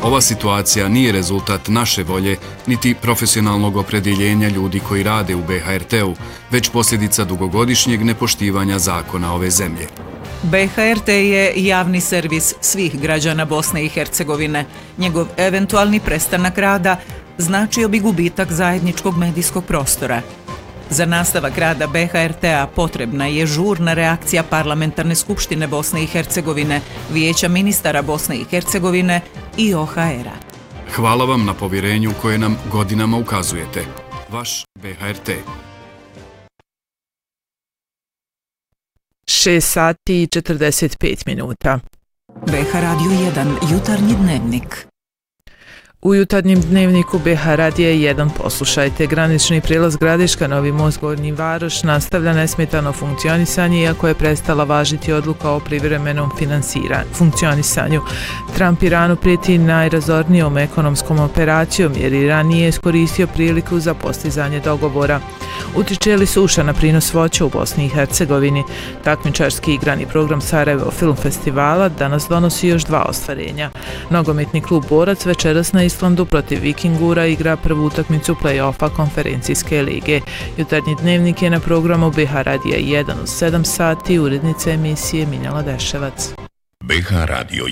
Ova situacija nije rezultat naše volje, niti profesionalnog opredjeljenja ljudi koji rade u BHRT-u, već posljedica dugogodišnjeg nepoštivanja zakona ove zemlje. BHRT je javni servis svih građana Bosne i Hercegovine. Njegov eventualni prestanak rada značio bi gubitak zajedničkog medijskog prostora. Za nastavak rada BHRT-a potrebna je žurna reakcija Parlamentarne skupštine Bosne i Hercegovine, Vijeća ministara Bosne i Hercegovine i OHR-a. Hvala vam na povjerenju koje nam godinama ukazujete. Vaš BHRT. 6 sati i 45 minuta. BH Radio 1, jutarnji dnevnik. U jutarnjem dnevniku BH Radija 1 poslušajte. Granični prijelaz Gradiška Novi Most Gornji Varoš nastavlja nesmetano funkcionisanje iako je prestala važiti odluka o privremenom funkcionisanju. Trump Iranu prijeti najrazornijom ekonomskom operacijom jer Iran nije iskoristio priliku za postizanje dogovora. Utiče li suša na prinos voća u Bosni i Hercegovini? Takmičarski igrani program Sarajevo Film Festivala danas donosi još 2 ostvarenja. Nogometni klub Borac večeras na Islandu protiv Vikingura igra prvu utakmicu play-offa konferencijske lige. Jutarnji dnevnik je na programu BH Radija 1 u 7 sati, urednica emisije Minjala Deševac. BH Radio